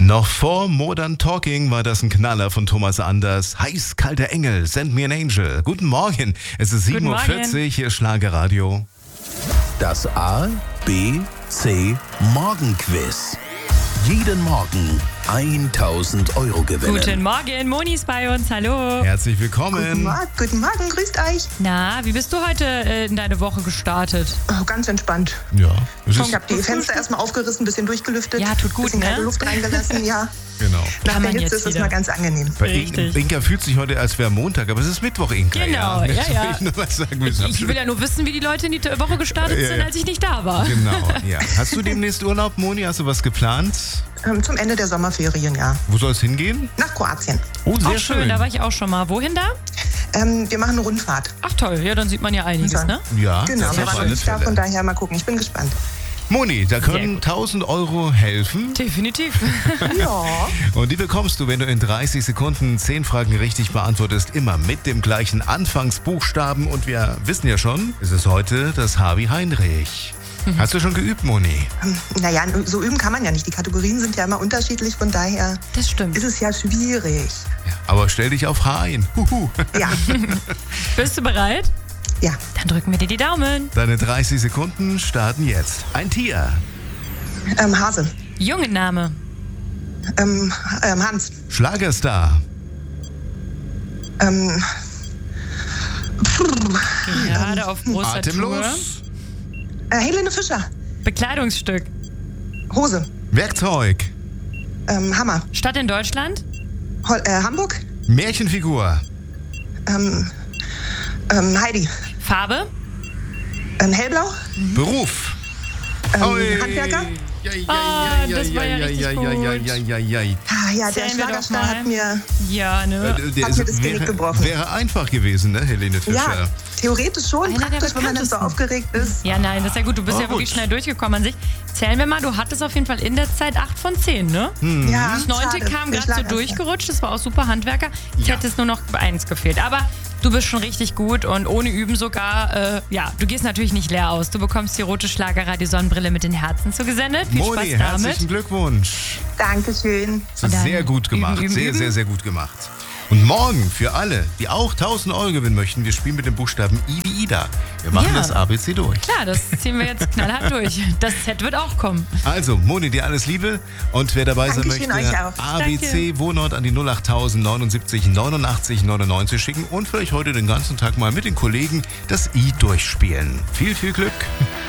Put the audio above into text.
Noch vor Modern Talking war das ein Knaller von Thomas Anders. Heiß-kalter Engel, send me an angel. Guten Morgen, es ist 7.40 Uhr, hier ist Schlagerradio. Das A, B, C Morgenquiz. Jeden Morgen 1.000 € gewinnen. Guten Morgen, Moni ist bei uns, hallo. Herzlich willkommen. Guten Morgen, grüßt euch. Na, wie bist du heute in deine Woche gestartet? Oh, ganz entspannt. Ja, Ich habe die Fenster erstmal aufgerissen, ein bisschen durchgelüftet. Ja, tut gut, bisschen kalte ne? Luft reingelassen, ja. Genau. Nach Kann der man Hitze jetzt ist es wieder. mal ganz angenehm. Bei Richtig. Inka fühlt sich heute, als wäre Montag, aber es ist Mittwoch, Inka. Genau, ja, Das will ja. ich nur mal sagen. Ich will ja nur wissen, wie die Leute in die Woche gestartet Ja, sind, ja. als ich nicht da war. Genau, ja. Hast du demnächst Urlaub, Moni? Hast du was geplant? Zum Ende der Sommerferien, ja. Wo soll es hingehen? Nach Kroatien. Oh, sehr Auch schön, da war ich auch schon mal. Wohin da? Wir machen eine Rundfahrt. Ach toll, ja, dann sieht man ja einiges, Super. ne? Ja, Genau, das wir auf waren noch alle nicht da, Fälle. von daher mal gucken. Ich bin gespannt. Moni, da können gut. 1.000 € helfen. Definitiv. Ja. Und die bekommst du, wenn du in 30 Sekunden 10 Fragen richtig beantwortest, immer mit dem gleichen Anfangsbuchstaben. Und wir wissen ja schon, es ist heute das H wie Heinrich. Hast du schon geübt, Moni? Naja, so üben kann man ja nicht. Die Kategorien sind ja immer unterschiedlich, von daher Das stimmt. ist es ja schwierig. Ja, aber stell dich auf H ein. Huhu. Ja, Bist du bereit? ja. Dann drücken wir dir die Daumen. Deine 30 Sekunden starten jetzt. Ein Tier, Hase. Jungenname. Hans. Schlagerstar, Gerade auf großer Tour. atemlos, Helene Fischer. Bekleidungsstück. Hose. Werkzeug, Hammer. Stadt in Deutschland. Hamburg. Märchenfigur, Heidi. Farbe. Hellblau. Beruf. Ui. Handwerker. Das war ja richtig gut. Ah, ja, der Zählen wir doch Schlagerstar mal. hat mir... Ja, ne? Hat mir das Genick gebrochen. Wäre einfach gewesen, ne, Helene Fischer? Ja, theoretisch schon. Einer der Praktisch, wenn man dann so bekanntesten. aufgeregt ist. Ja, nein, das ist ja gut. Du bist Oh, ja wirklich gut. schnell durchgekommen an sich. Zählen wir mal, du hattest auf jeden Fall in der Zeit 8 von 10, ne? Ja, Das 9. schade. kam Der gerade so Schlagerstar. durchgerutscht, das war auch super Handwerker. Jetzt hätte es nur noch 1 gefehlt. Aber du bist schon richtig gut und ohne Üben sogar, du gehst natürlich nicht leer aus. Du bekommst die rote Schlagerradio-Sonnenbrille mit den Herzen zugesendet. Viel Moni, Spaß damit. herzlichen Glückwunsch. Dankeschön. Das ist dann sehr gut gemacht. üben, Sehr, üben. sehr, sehr gut gemacht. Und morgen für alle, die auch 1.000 € gewinnen möchten, wir spielen mit dem Buchstaben I wie Ida. Wir machen Ja. das ABC durch. Klar, das ziehen wir jetzt knallhart durch. Das Set wird auch kommen. Also, Moni, dir alles Liebe. Und wer dabei sein Dankeschön, möchte, euch auch. ABC Wohnort an die 08000 79 89 99 schicken und vielleicht heute den ganzen Tag mal mit den Kollegen das I durchspielen. Viel, viel Glück.